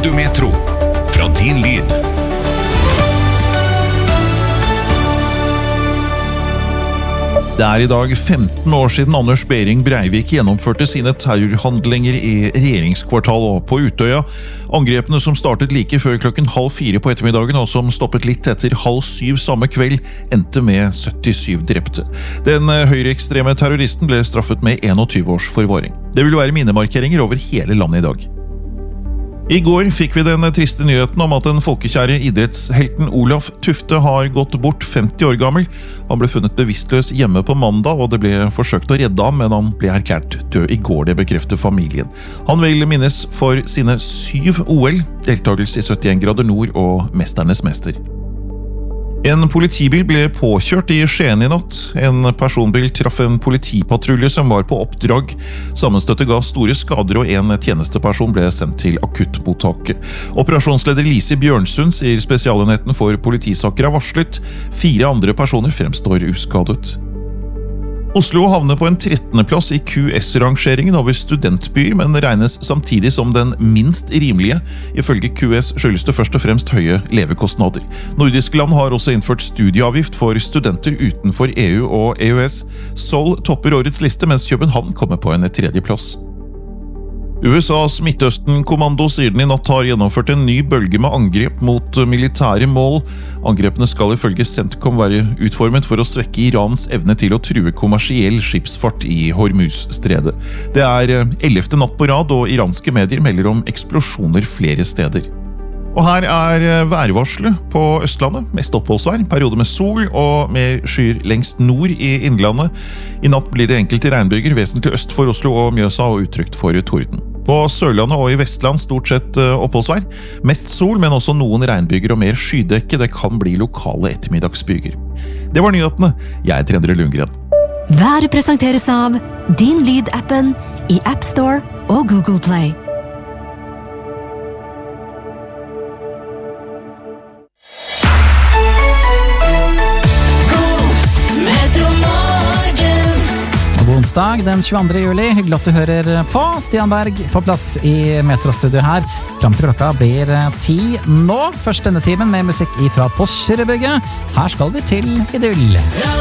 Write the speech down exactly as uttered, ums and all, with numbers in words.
Radio Metro, fra din lyd. Det er i dag femten år siden Anders Behring Breivik gjennomførte sine terrorhandlinger i regjeringskvartalet og på Utøya. Angrepene som startet like før klokken halv fire på ettermiddagen og som stoppet litt etter halv syv samme kveld, endte med syttisyv drepte. Den høyreekstreme terroristen ble straffet med tjueen års forvaring. Det vil være minnemarkeringer over hele landet i dag. I går fikk vi den triste nyheten om at den folkekjære idrettshelten Olaf Tufte har gått bort femti år gammel. Han ble funnet bevisstløs hjemme på mandag, og det ble forsøkt å redde ham, men han ble erklært død i går, det bekrefter familien. Han vil minnes for sine syv O L, deltakelse i syttien grader nord og mesternes mester. En politibil ble påkjørt i Skien i natt. En personbil traff en politipatrulje som var på oppdrag. Sammenstøttet ga store skader, og en tjenesteperson ble sendt til akuttmottaket. Operasjonsleder Lise Bjørnsund sier spesialenheten for politisaker er varslet. Fire andre personer fremstår uskadet. Oslo havner på en trettende plass i Q S-rangeringen over studentbyer, men regnes samtidig som den minst rimelige. Ifølge Q S skyldes det først og fremst høye levekostnader. Nordiske land har også innført studieavgift for studenter utenfor E U og E U S. Seoul topper årets liste, mens København kommer på en tredje plass. U S A's Midtøsten-kommando sier den i natt har gjennomført en ny bølge med angrep mot militære mål. Angrepene skal ifølge CENTCOM være utformet for å svekke Irans evne til å true kommersiell skipsfart i Hormuz-stredet. Det er ellevte natt på rad, og iranske medier melder om eksplosjoner flere steder. Og her er værvarselet på Østlandet. Mest oppholdsvær, periode med sol og mer skyer lengst nord i innlandet. I natt blir det enkelte regnbyger, vesentlig øst for Oslo og Mjøsa, og utrygt for torden. På Sørlandet og i Vestland stort sett oppholdsvær. Mest sol, men også noen regnbyger og mer skydekke. Det kan bli lokale ettermiddagsbyger. Det var nyhetene. Jeg heter Endre Lundgren. Været presenteres av Din Lyd-appen i App Store og Google Play. Onsdag den tjueandre juli. Hyggelig at du hører på. Stian Berg på plass i Metrostudio her. Fram til klokka blir ti nå. Først denne timen med musikk ifra Porsche-bygget. Her skal vi til Idyll.